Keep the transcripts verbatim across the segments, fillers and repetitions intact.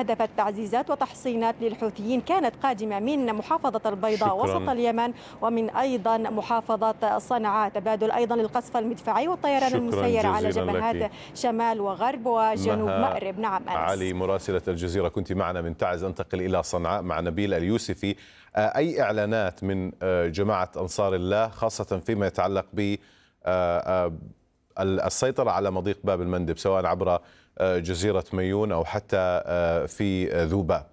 استهدفت تعزيزات وتحصينات للحوثيين كانت قادمة من محافظة البيضاء وسط اليمن ومن أيضا محافظة صنعاء. تبادل أيضا للقصف المدفعي والطيران المسير على جبهات شمال وغرب وجنوب مأرب. نعم أنس. علي مراسلة الجزيرة كنت معنا من تعز. أنتقل إلى صنعاء مع نبيل اليوسفي. أي إعلانات من جماعة أنصار الله خاصة فيما يتعلق ب السيطرة على مضيق باب المندب سواء عبر جزيرة ميون أو حتى في ذوباب؟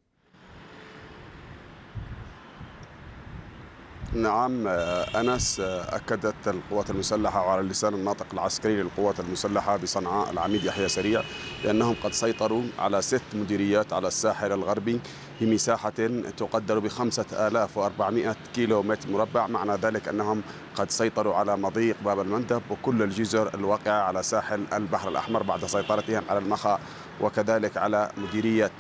نعم أنس، أكدت القوات المسلحة وعلى لسان الناطق العسكري للقوات المسلحة بصنعاء العميد يحيى سريع بأنهم قد سيطروا على ست مديريات على الساحل الغربي بمساحة تقدر بخمسة آلاف وأربعمائة كيلو متر مربع. معنى ذلك أنهم قد سيطروا على مضيق باب المندب وكل الجزر الواقعة على ساحل البحر الأحمر بعد سيطرتهم على المخا وكذلك على مديرية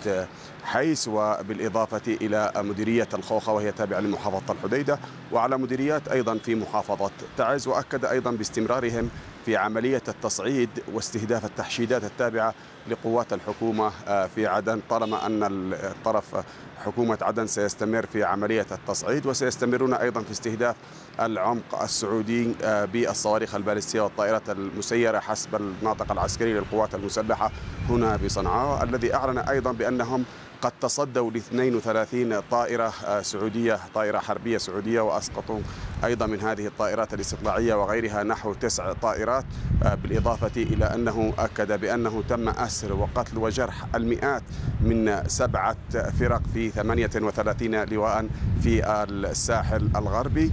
حيس وبالإضافة إلى مديرية الخوخة وهي تابعة لمحافظة الحديدة وعلى مديريات أيضا في محافظة تعز. وأكد أيضا باستمرارهم في عملية التصعيد واستهداف التحشيدات التابعة لقوات الحكومة في عدن طالما أن الطرف حكومة عدن سيستمر في عملية التصعيد وسيستمرون أيضا في استهداف العمق السعودي بالصواريخ البالستية والطائرات المسيرة حسب الناطق العسكري للقوات المسلحة هنا بصنعاء، الذي أعلن أيضا بأنهم قد تصدوا ل اثنين وثلاثين طائرة سعودية طائرة حربية سعودية وأسقطوا أيضا من هذه الطائرات الاستطلاعية وغيرها نحو تسع طائرات، بالإضافة إلى أنه أكد بأنه تم أسر وقتل وجرح المئات من سبعة فرق في ثمانية وثلاثين لواء في الساحل الغربي.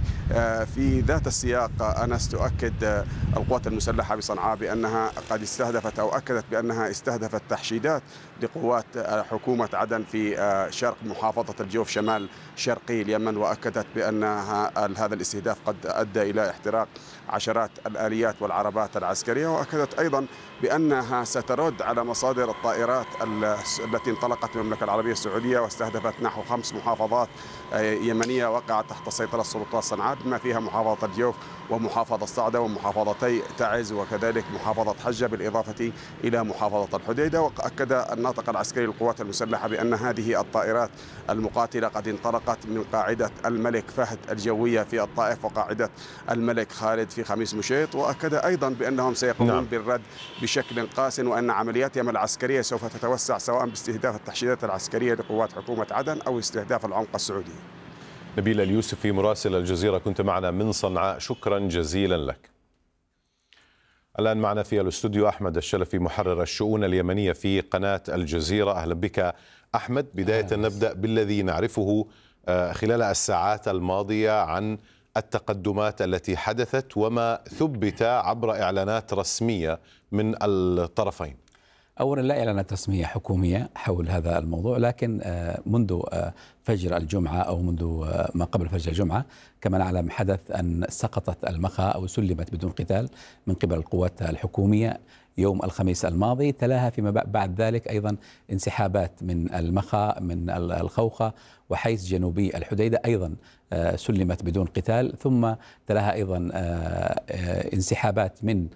في ذات السياق أنس تؤكد القوات المسلحة بصنعاء بأنها قد استهدفت أو أكدت بأنها استهدفت تحشيدات لقوات حكومة عدن في شرق محافظة الجوف شمال شرقي اليمن، وأكدت بأن هذا الاستهداف قد أدى إلى احتراق عشرات الآليات والعربات العسكرية. وأكدت أيضا بأنها سترد على مصادر الطائرات التي انطلقت من المملكة العربية السعودية واستهدفت نحو خمس محافظات يمنية وقعت تحت سيطرة السلطات صنعاء بما فيها محافظة الجوف ومحافظة صعدة ومحافظتي تعز وكذلك محافظة حجة بالإضافة إلى محافظة الحديدة. وأكد الناطق العسكري للقوات المسلحة بأن هذه الطائرات المقاتلة قد انطلقت من قاعدة الملك فهد الجوية في الطائف وقاعدة الملك خالد في خميس مشيط. وأكد أيضا بأنهم سيقومون نعم. بالرد بشكل قاس وأن عملياتهم العسكرية سوف تتوسع سواء باستهداف التحشيدات العسكرية لقوات حكومة عدن أو استهداف العمق السعودي. نبيل اليوسفي مراسل الجزيرة كنت معنا من صنعاء، شكرا جزيلا لك. الآن معنا في الاستوديو أحمد الشلفي محرر الشؤون اليمنية في قناة الجزيرة. أهلا بك أحمد. بداية نبدأ بالذي نعرفه خلال الساعات الماضية عن التقدمات التي حدثت وما ثبت عبر إعلانات رسمية من الطرفين. أولا لا إعلانات رسمية حكومية حول هذا الموضوع، لكن منذ فجر الجمعة أو منذ ما قبل فجر الجمعة كما نعلم حدث أن سقطت المخا أو سلمت بدون قتال من قبل القوات الحكومية يوم الخميس الماضي. تلاها فيما بعد ذلك أيضا انسحابات من المخا من الخوخة وحيث جنوبي الحديدة أيضا سلمت بدون قتال، ثم تلاها أيضا انسحابات من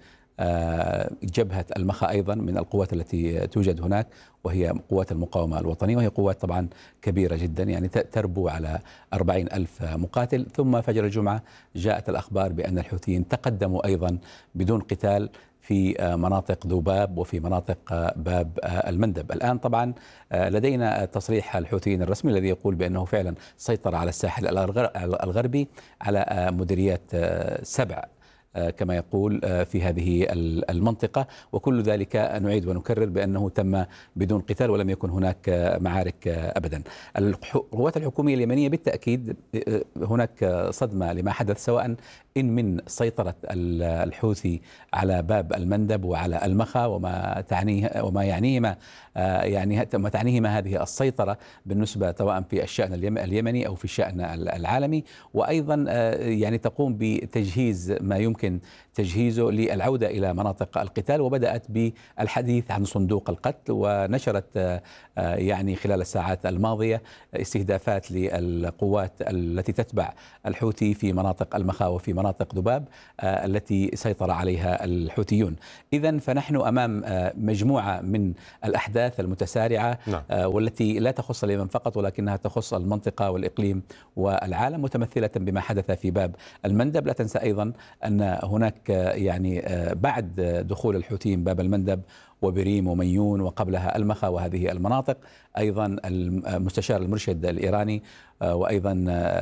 جبهة المخا أيضا من القوات التي توجد هناك وهي قوات المقاومة الوطنية، وهي قوات طبعا كبيرة جدا يعني تربو على أربعين ألف مقاتل. ثم فجر الجمعة جاءت الأخبار بأن الحوثيين تقدموا أيضا بدون قتال في مناطق ذوباب وفي مناطق باب المندب. الآن طبعا لدينا تصريح الحوثيين الرسمي الذي يقول بأنه فعلا سيطر على الساحل الغربي على مديريات سبع كما يقول في هذه المنطقة، وكل ذلك نعيد ونكرر بأنه تم بدون قتال ولم يكن هناك معارك أبدا. القوات الحكومية اليمنية بالتأكيد هناك صدمة لما حدث، سواء إن من سيطرة الحوثي على باب المندب وعلى المخا وما تعنيه وما يعنيهما يعني ما تعنيهما هذه السيطرة بالنسبة سواء في الشأن اليمني أو في الشأن العالمي، وأيضا يعني تقوم بتجهيز ما يمكن تجهيزه للعودة إلى مناطق القتال. وبدأت بالحديث عن صندوق القتل، ونشرت يعني خلال الساعات الماضية استهدافات للقوات التي تتبع الحوثي في مناطق المخا وفي مناطق ذباب التي سيطر عليها الحوثيون. إذن فنحن أمام مجموعة من الأحداث المتسارعة نعم. والتي لا تخص اليمن فقط ولكنها تخص المنطقة والإقليم والعالم، متمثلة بما حدث في باب المندب. لا تنسى أيضا أن هناك يعني بعد دخول الحوثيين باب المندب وبريم وميون وقبلها المخا وهذه المناطق، أيضا المستشار المرشد الإيراني وأيضا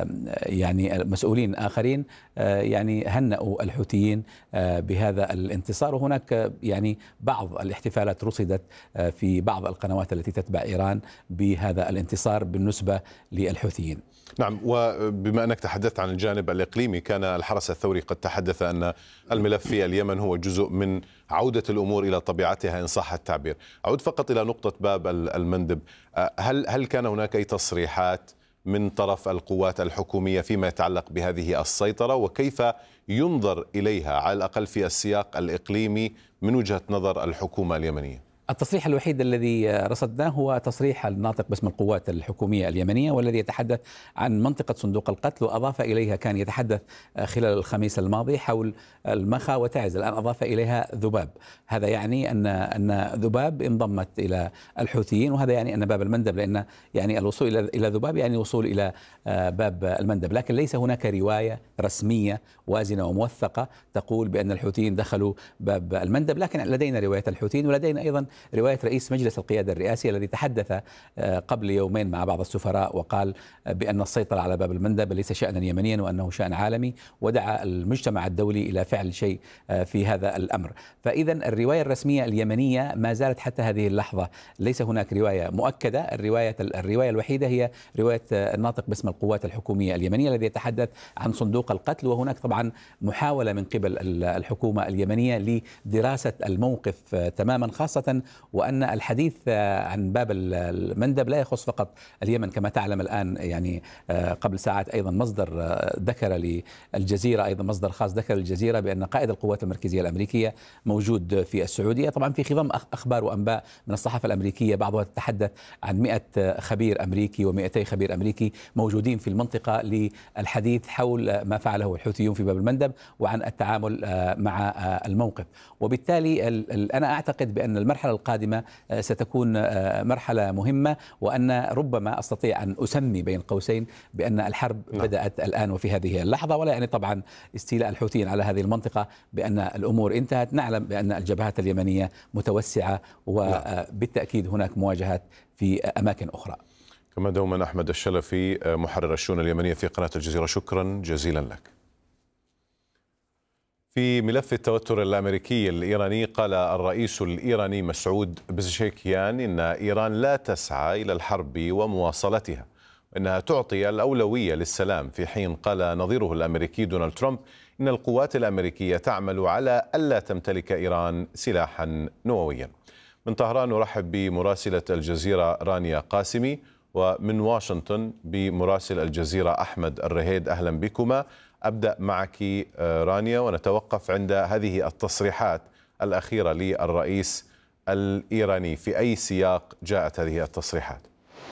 يعني مسؤولين آخرين يعني هنأوا الحوثيين بهذا الانتصار. وهناك يعني بعض الاحتفالات رصدت في بعض القنوات التي تتبع إيران بهذا الانتصار بالنسبة للحوثيين. نعم، وبما أنك تحدثت عن الجانب الإقليمي، كان الحرس الثوري قد تحدث أن الملف في اليمن هو جزء من عودة الأمور إلى طبيعتها إن صح التعبير. أعود فقط إلى نقطة باب المندب، هل هل كان هناك أي تصريحات من طرف القوات الحكومية فيما يتعلق بهذه السيطرة، وكيف ينظر إليها على الأقل في السياق الإقليمي من وجهة نظر الحكومة اليمنية؟ التصريح الوحيد الذي رصدناه هو تصريح الناطق باسم القوات الحكومية اليمنية، والذي يتحدث عن منطقة صندوق القتل، وأضاف إليها كان يتحدث خلال الخميس الماضي حول المخا وتعز، الآن أضاف إليها ذباب. هذا يعني أن أن ذباب انضمت إلى الحوثيين، وهذا يعني أن باب المندب، لأن يعني الوصول إلى إلى ذباب يعني الوصول إلى باب المندب، لكن ليس هناك رواية رسمية وازنة وموثقة تقول بأن الحوثيين دخلوا باب المندب. لكن لدينا رواية الحوثيين، ولدينا أيضا رواية رئيس مجلس القيادة الرئاسي الذي تحدث قبل يومين مع بعض السفراء وقال بأن السيطرة على باب المندب ليس شأنا يمنيا وأنه شأن عالمي، ودعا المجتمع الدولي إلى فعل شيء في هذا الأمر. فإذا الرواية الرسمية اليمنية ما زالت حتى هذه اللحظة ليس هناك رواية مؤكدة. الرواية الرواية الوحيدة هي رواية الناطق باسم القوات الحكومية اليمنية الذي يتحدث عن صندوق القتل. وهناك طبعا محاولة من قبل الحكومة اليمنية لدراسة الموقف تماما، خاصة وأن الحديث عن باب المندب لا يخص فقط اليمن كما تعلم الآن. يعني قبل ساعات أيضا مصدر ذكر للجزيرة، أيضا مصدر خاص ذكر للجزيرة بأن قائد القوات المركزية الأمريكية موجود في السعودية. طبعا في خضم أخبار وأنباء من الصحافة الأمريكية بعضها تتحدث عن مئة خبير أمريكي ومئتي خبير أمريكي موجودين في المنطقة للحديث حول ما فعله الحوثيون في باب المندب وعن التعامل مع الموقف. وبالتالي أنا أعتقد بأن المرحلة القادمة ستكون مرحلة مهمة، وأن ربما أستطيع أن أسمي بين قوسين بأن الحرب نعم. بدأت الآن وفي هذه اللحظة، ولا يعني طبعا استيلاء الحوثيين على هذه المنطقة بأن الأمور انتهت. نعلم بأن الجبهات اليمنية متوسعة، وبالتأكيد هناك مواجهات في أماكن أخرى. كما دوما أحمد الشلفي محرر الشؤون اليمنية في قناة الجزيرة، شكرا جزيلا لك. في ملف التوتر الأمريكي الإيراني، قال الرئيس الإيراني مسعود بزشكيان إن إيران لا تسعى إلى الحرب ومواصلتها، وإنها تعطي الأولوية للسلام، في حين قال نظيره الأمريكي دونالد ترامب إن القوات الأمريكية تعمل على ألا تمتلك إيران سلاحا نوويا. من طهران نرحب بمراسلة الجزيرة رانيا قاسمي، ومن واشنطن بمراسل الجزيرة أحمد الرهيد. أهلا بكما. أبدأ معك رانيا ونتوقف عند هذه التصريحات الأخيرة للرئيس الإيراني. في أي سياق جاءت هذه التصريحات؟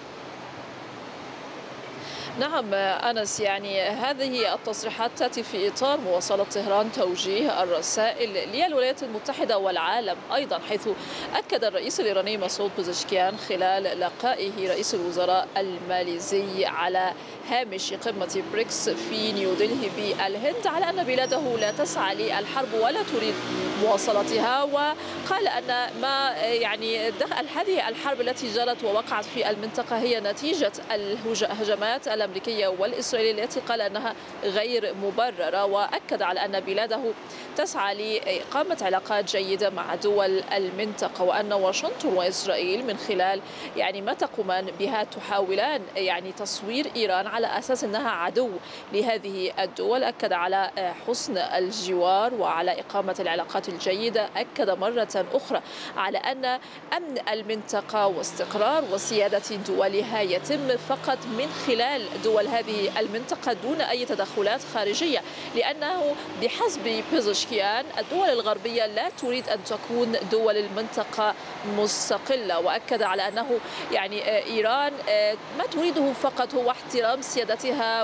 نعم أنس، يعني هذه التصريحات تأتي في إطار مواصلة طهران توجيه الرسائل للولايات المتحدة والعالم أيضا، حيث أكد الرئيس الإيراني مسعود بزشكيان خلال لقائه رئيس الوزراء الماليزي على هامش قمة بريكس في نيودلهي بالهند على أن بلاده لا تسعى للحرب ولا تريد مواصلتها، وقال أن ما يعني هذه الحرب التي جرت ووقعت في المنطقة هي نتيجة الهجمات الأمريكية والإسرائيلية التي قال أنها غير مبررة، وأكد على أن بلاده تسعى لإقامة علاقات جيدة مع دول المنطقة، وأن واشنطن وإسرائيل من خلال يعني ما تقومان بها تحاولان يعني تصوير إيران على أساس أنها عدو لهذه الدول. أكد على حسن الجوار وعلى إقامة العلاقات العلاقات الجيدة، أكد مرة أخرى على أن أمن المنطقة واستقرار وسيادة دولها يتم فقط من خلال دول هذه المنطقة دون أي تدخلات خارجية، لأنه بحسب بيزشكيان الدول الغربية لا تريد أن تكون دول المنطقة مستقلة. وأكد على أنه يعني إيران ما تريده فقط هو احترام سيادتها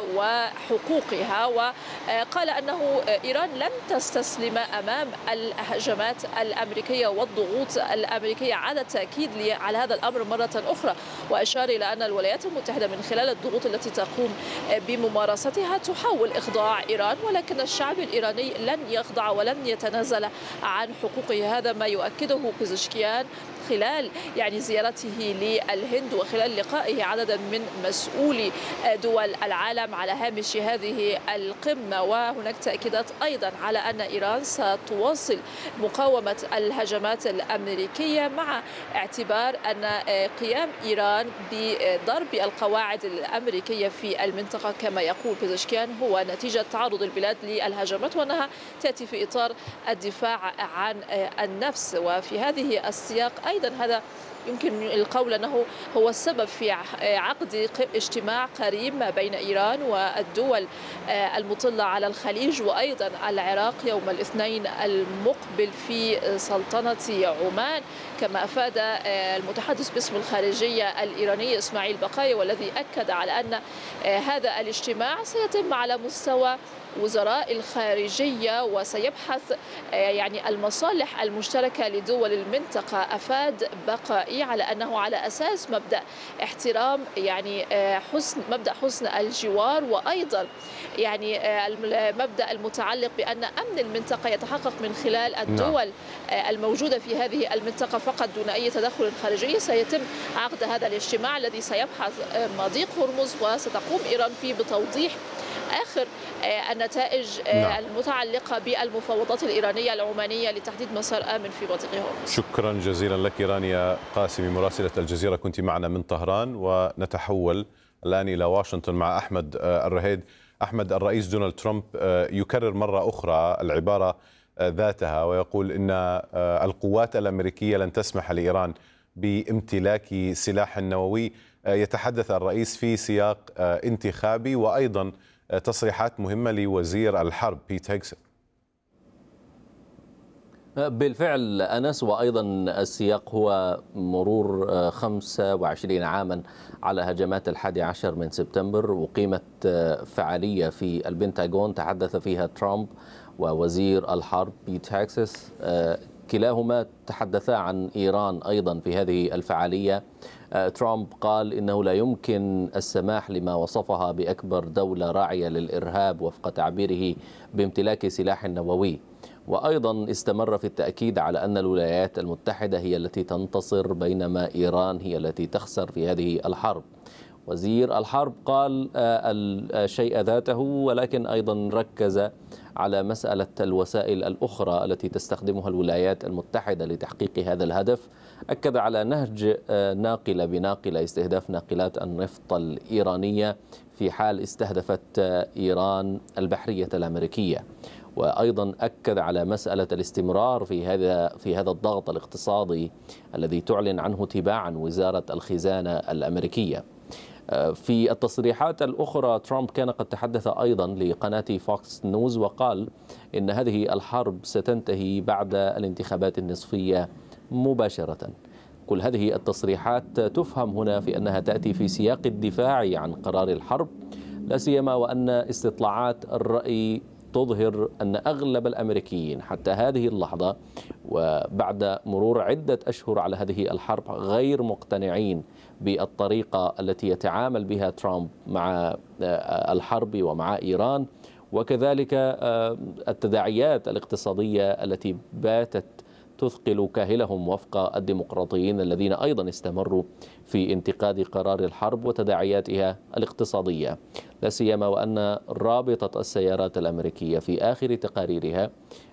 وحقوقها، وقال أنه إيران لن تستسلم أمام الهجمات الأمريكية والضغوط الأمريكية. عاد التأكيد على هذا الأمر مرة أخرى، وأشار إلى أن الولايات المتحدة من خلال الضغوط التي تقوم بممارستها تحاول إخضاع إيران، ولكن الشعب الإيراني لن يخضع ولن يتنازل عن حقوقه. هذا ما يؤكده بيزشكيان خلال يعني زيارته للهند وخلال لقائه عددا من مسؤولي دول العالم على هامش هذه القمة. وهناك تأكيدات أيضا على أن إيران ستواصل مقاومة الهجمات الأمريكية، مع اعتبار أن قيام إيران بضرب القواعد الأمريكية في المنطقة كما يقول بيزشكيان هو نتيجة تعرض البلاد للهجمات، وأنها تأتي في إطار الدفاع عن النفس. وفي هذه السياق أيضا هذا يمكن القول أنه هو السبب في عقد اجتماع قريب ما بين إيران والدول المطلة على الخليج وأيضا العراق يوم الاثنين المقبل في سلطنة عمان، كما أفاد المتحدث باسم الخارجية الإيراني إسماعيل بقاي، والذي أكد على أن هذا الاجتماع سيتم على مستوى وزراء الخارجية وسيبحث يعني المصالح المشتركة لدول المنطقة. أفاد بقائي على أنه على أساس مبدأ احترام يعني حسن مبدأ حسن الجوار، وأيضا يعني المبدأ المتعلق بأن أمن المنطقة يتحقق من خلال الدول الموجودة في هذه المنطقة فقط دون أي تدخل خارجي. سيتم عقد هذا الاجتماع الذي سيبحث مضيق هرمز، وستقوم إيران فيه بتوضيح آخر النتائج نعم. المتعلقة بالمفاوضات الإيرانية العمانية لتحديد مسار آمن في مضيق هرمز. شكرا جزيلا لك رانيا قاسمي مراسلة الجزيرة، كنت معنا من طهران. ونتحول الآن إلى واشنطن مع أحمد الرهيد. أحمد، الرئيس دونالد ترامب يكرر مرة أخرى العبارة ذاتها ويقول إن القوات الأمريكية لن تسمح لإيران بامتلاك سلاح نووي. يتحدث الرئيس في سياق انتخابي، وأيضا تصريحات مهمة لوزير الحرب بيت هيكسون. بالفعل أنس، وأيضا السياق هو مرور خمسة وعشرين عاما على هجمات الحادي عشر من سبتمبر، وقيمت فعالية في البنتاغون تحدث فيها ترامب ووزير الحرب بيت هيكسون، كلاهما تحدثا عن إيران أيضا في هذه الفعالية. ترامب قال إنه لا يمكن السماح لما وصفها بأكبر دولة راعية للإرهاب وفق تعبيره بامتلاك سلاح نووي، وأيضا استمر في التأكيد على أن الولايات المتحدة هي التي تنتصر بينما إيران هي التي تخسر في هذه الحرب. وزير الحرب قال الشيء ذاته، ولكن أيضا ركز على مسألة الوسائل الأخرى التي تستخدمها الولايات المتحدة لتحقيق هذا الهدف. أكد على نهج ناقلة بناقلة استهداف ناقلات النفط الإيرانية في حال استهدفت إيران البحرية الأمريكية، وأيضا أكد على مسألة الاستمرار في هذا في هذا الضغط الاقتصادي الذي تعلن عنه تباعا وزارة الخزانة الأمريكية. في التصريحات الأخرى ترامب كان قد تحدث أيضا لقناة فوكس نيوز وقال إن هذه الحرب ستنتهي بعد الانتخابات النصفية مباشرة. كل هذه التصريحات تفهم هنا في أنها تأتي في سياق الدفاع عن قرار الحرب، لا سيما وأن استطلاعات الرأي تظهر أن أغلب الأمريكيين حتى هذه اللحظة وبعد مرور عدة أشهر على هذه الحرب غير مقتنعين بالطريقة التي يتعامل بها ترامب مع الحرب ومع إيران، وكذلك التداعيات الاقتصادية التي باتت تثقل كاهلهم وفق الديمقراطيين الذين أيضا استمروا في انتقاد قرار الحرب وتداعياتها الاقتصادية، لا سيما وأن رابطة السيارات الأمريكية في آخر تقاريرها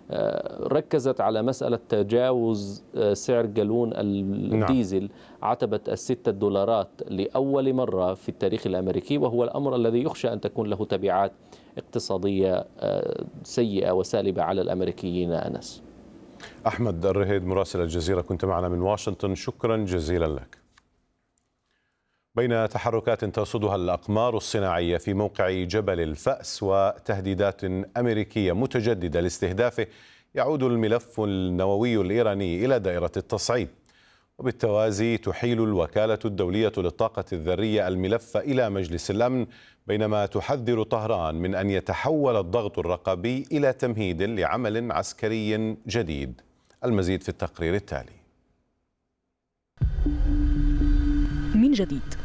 ركزت على مسألة تجاوز سعر جالون الديزل عتبة الستة دولارات لأول مرة في التاريخ الأمريكي، وهو الأمر الذي يخشى أن تكون له تبعات اقتصادية سيئة وسالبة على الأمريكيين. أنس. أحمد الرهيد مراسل الجزيرة كنت معنا من واشنطن، شكرا جزيلا لك. بين تحركات ترصدها الأقمار الصناعية في موقع جبل الفأس وتهديدات أمريكية متجددة لاستهدافه، يعود الملف النووي الإيراني إلى دائرة التصعيد. وبالتوازي تحيل الوكالة الدولية للطاقة الذرية الملف إلى مجلس الأمن، بينما تحذر طهران من أن يتحول الضغط الرقابي إلى تمهيد لعمل عسكري جديد. المزيد في التقرير التالي. من جديد